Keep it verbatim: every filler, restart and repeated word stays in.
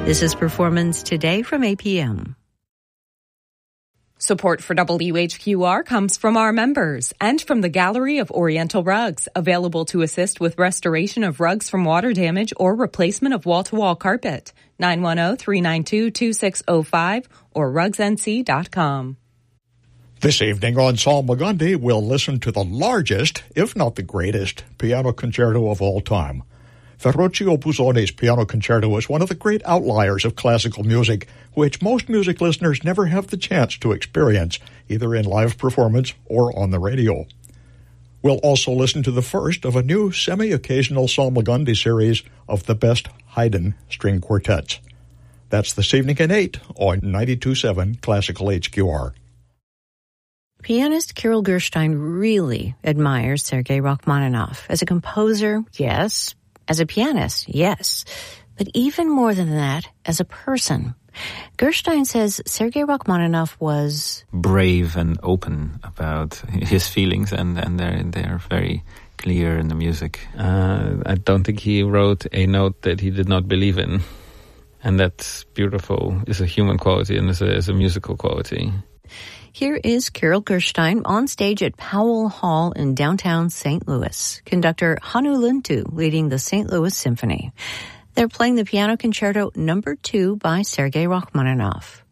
This is Performance Today from A P M. Support for W H Q R comes from our members and from the Gallery of Oriental Rugs, available to assist with restoration of rugs from water damage or replacement of wall-to-wall carpet. nine one zero, three nine two, two six zero five or rugs n c dot com. This evening on Salmagundi, we'll listen to the largest, if not the greatest, piano concerto of all time. Ferruccio Busoni's Piano Concerto is one of the great outliers of classical music, which most music listeners never have the chance to experience, either in live performance or on the radio. We'll also listen to the first of a new semi-occasional Salmagundi series of the best Haydn string quartets. That's this evening at eight on ninety-two point seven Classical H Q R. Pianist Kirill Gershwin really admires Sergei Rachmaninoff. As a composer, yes. As a pianist, yes. But even more than that, as a person. Gershwin says Sergei Rachmaninoff was brave and open about his feelings, and, and they're, they're very clear in the music. Uh, I don't think he wrote a note that he did not believe in. And that's beautiful. It's a human quality and it's a, it's a musical quality. Here is Kirill Gershwin on stage at Powell Hall in downtown Saint Louis. Conductor Hannu Lintu leading the Saint Louis Symphony. They're playing the Piano Concerto number two by Sergei Rachmaninoff.